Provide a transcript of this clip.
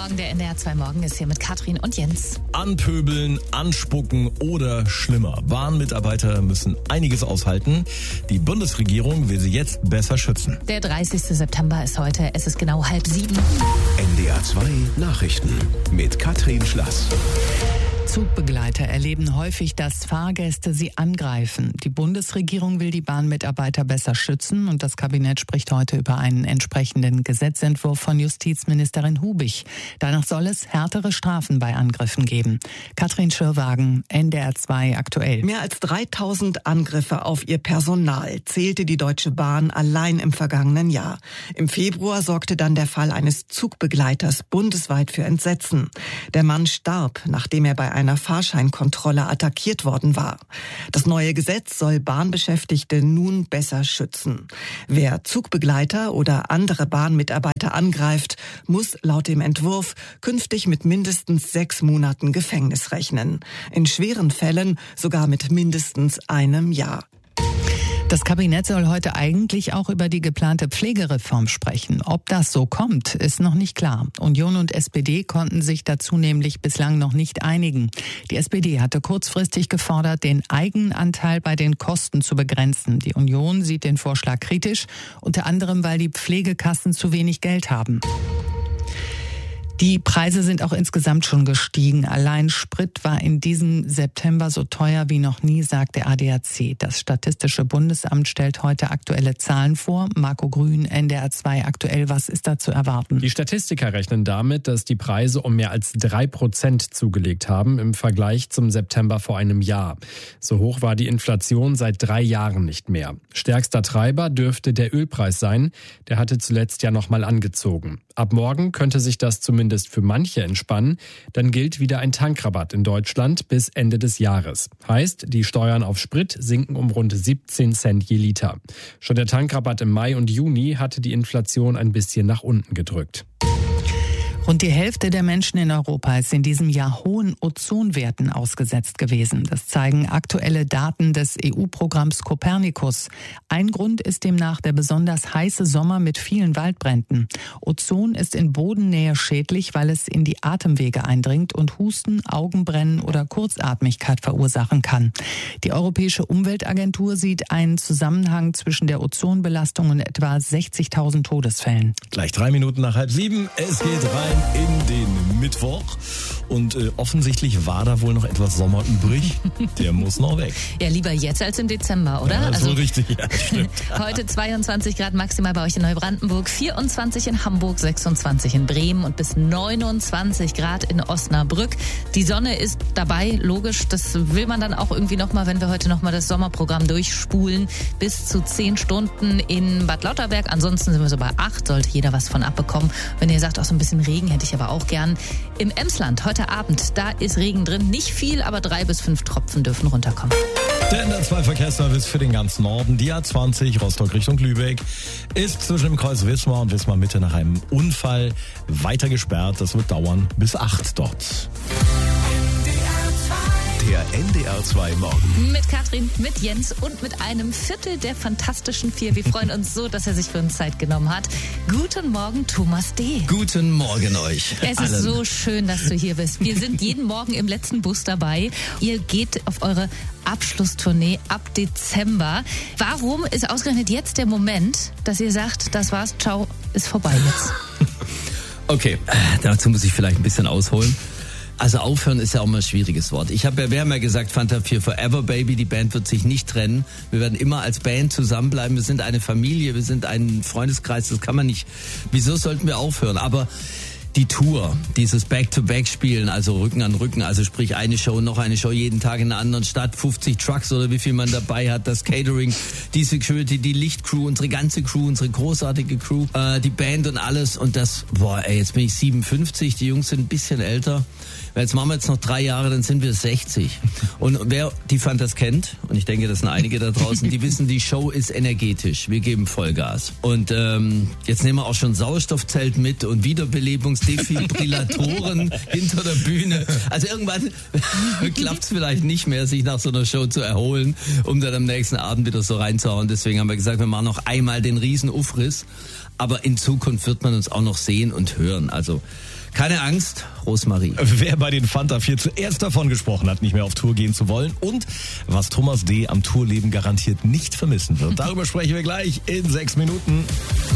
Morgen, der NDR 2 Morgen ist hier mit Katrin und Jens. Anpöbeln, anspucken oder schlimmer. Bahnmitarbeiter müssen einiges aushalten. Die Bundesregierung will sie jetzt besser schützen. Der 30. September ist heute, es ist genau 6:30. NDR 2 Nachrichten mit Katrin Schlass. Zugbegleiter erleben häufig, dass Fahrgäste sie angreifen. Die Bundesregierung will die Bahnmitarbeiter besser schützen und das Kabinett spricht heute über einen entsprechenden Gesetzentwurf von Justizministerin Hubich. Danach soll es härtere Strafen bei Angriffen geben. Katrin Schirrwagen, NDR 2 aktuell. Mehr als 3000 Angriffe auf ihr Personal zählte die Deutsche Bahn allein im vergangenen Jahr. Im Februar sorgte dann der Fall eines Zugbegleiters bundesweit für Entsetzen. Der Mann starb, nachdem er bei einer Fahrscheinkontrolle attackiert worden war. Das neue Gesetz soll Bahnbeschäftigte nun besser schützen. Wer Zugbegleiter oder andere Bahnmitarbeiter angreift, muss laut dem Entwurf künftig mit mindestens 6 Monaten Gefängnis rechnen. In schweren Fällen sogar mit mindestens einem Jahr. Das Kabinett soll heute eigentlich auch über die geplante Pflegereform sprechen. Ob das so kommt, ist noch nicht klar. Union und SPD konnten sich dazu nämlich bislang noch nicht einigen. Die SPD hatte kurzfristig gefordert, den Eigenanteil bei den Kosten zu begrenzen. Die Union sieht den Vorschlag kritisch, unter anderem, weil die Pflegekassen zu wenig Geld haben. Die Preise sind auch insgesamt schon gestiegen. Allein Sprit war in diesem September so teuer wie noch nie, sagt der ADAC. Das Statistische Bundesamt stellt heute aktuelle Zahlen vor. Marco Grün, NDR 2 aktuell. Was ist da zu erwarten? Die Statistiker rechnen damit, dass die Preise um mehr als 3% zugelegt haben im Vergleich zum September vor einem Jahr. So hoch war die Inflation seit 3 Jahren nicht mehr. Stärkster Treiber dürfte der Ölpreis sein. Der hatte zuletzt ja nochmal angezogen. Ab morgen könnte sich das zumindest für manche entspannen. Dann gilt wieder ein Tankrabatt in Deutschland bis Ende des Jahres. Heißt, die Steuern auf Sprit sinken um rund 17 Cent je Liter. Schon der Tankrabatt im Mai und Juni hatte die Inflation ein bisschen nach unten gedrückt. Rund die Hälfte der Menschen in Europa ist in diesem Jahr hohen Ozonwerten ausgesetzt gewesen. Das zeigen aktuelle Daten des EU-Programms Copernicus. Ein Grund ist demnach der besonders heiße Sommer mit vielen Waldbränden. Ozon ist in Bodennähe schädlich, weil es in die Atemwege eindringt und Husten, Augenbrennen oder Kurzatmigkeit verursachen kann. Die Europäische Umweltagentur sieht einen Zusammenhang zwischen der Ozonbelastung und etwa 60.000 Todesfällen. Gleich 3 Minuten nach 6:30. Es geht rein in den Mittwoch und offensichtlich war da wohl noch etwas Sommer übrig. Der muss noch weg. Ja, lieber jetzt als im Dezember, oder? Ja, das ist so richtig, ja, stimmt. Heute 22 Grad maximal bei euch in Neubrandenburg, 24 in Hamburg, 26 in Bremen und bis 29 Grad in Osnabrück. Die Sonne ist dabei, logisch, das will man dann auch irgendwie nochmal, wenn wir heute nochmal das Sommerprogramm durchspulen, bis zu 10 Stunden in Bad Lauterberg. Ansonsten sind wir so bei 8, sollte jeder was von abbekommen. Wenn ihr sagt, auch so ein bisschen Regen hätte ich aber auch gern. Im Emsland heute Abend, da ist Regen drin. Nicht viel, aber 3 bis 5 Tropfen dürfen runterkommen. Der NDR 2 Verkehrsservice für den ganzen Norden. Die A20 Rostock Richtung Lübeck ist zwischen dem Kreuz Wismar und Wismar Mitte nach einem Unfall weiter gesperrt. Das wird dauern bis 8 dort. Der NDR 2 Morgen. Mit Katrin, mit Jens und mit einem Viertel der Fantastischen Vier. Wir freuen uns so, dass er sich für uns Zeit genommen hat. Guten Morgen, Thomas D. Guten Morgen euch. Es ist so schön, dass du hier bist. Wir sind jeden Morgen im letzten Bus dabei. Ihr geht auf eure Abschlusstournee ab Dezember. Warum ist ausgerechnet jetzt der Moment, dass ihr sagt, das war's, ciao, ist vorbei jetzt? Okay, dazu muss ich vielleicht ein bisschen ausholen. Also aufhören ist ja auch mal ein schwieriges Wort. Wir haben ja gesagt, Fanta 4 Forever Baby, die Band wird sich nicht trennen. Wir werden immer als Band zusammenbleiben. Wir sind eine Familie, wir sind ein Freundeskreis, das kann man nicht. Wieso sollten wir aufhören? Aber die Tour, dieses Back-to-Back-Spielen, also Rücken an Rücken, also sprich eine Show, noch eine Show, jeden Tag in einer anderen Stadt, 50 Trucks oder wie viel man dabei hat, das Catering, die Security, die Lichtcrew, unsere ganze Crew, unsere großartige Crew, die Band und alles und das, jetzt bin ich 57, die Jungs sind ein bisschen älter. Jetzt machen wir jetzt noch 3 Jahre, dann sind wir 60. Und wer die Fantas kennt, und ich denke, das sind einige da draußen, die wissen, die Show ist energetisch. Wir geben Vollgas. Und jetzt nehmen wir auch schon Sauerstoffzelt mit und Wiederbelebungsdefibrillatoren hinter der Bühne. Also irgendwann klappt es vielleicht nicht mehr, sich nach so einer Show zu erholen, um dann am nächsten Abend wieder so reinzuhauen. Deswegen haben wir gesagt, wir machen noch einmal den riesen Ufriss. Aber in Zukunft wird man uns auch noch sehen und hören. Also Keine Angst, Rosmarie. Wer bei den Fanta 4 zuerst davon gesprochen hat, nicht mehr auf Tour gehen zu wollen und was Thomas D. am Tourleben garantiert nicht vermissen wird. Darüber sprechen wir gleich in 6 Minuten.